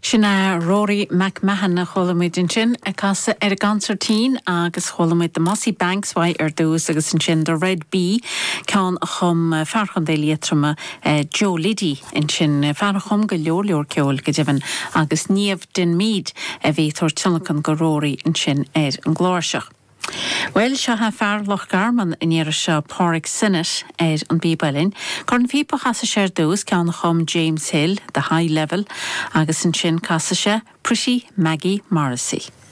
Sinna Rory McMahon na cholamid in sin a casa gantartín agus cholamid de Mossy Banks wai dús agus in sin de Red Bee can chum farchan dé lietrama Joe Liddy in sin farchum go leor ceol go divan agus níomh den míd a bhítor tunacan go Rory in sin an glóirseach. Well, se ha fear loch garman in éire se Páric Sinnit an bíbailin. Corn fípa chasa sér dús ceann chum James Hill, the high level, agus in sin casa se Prissy Maggie Morrissey.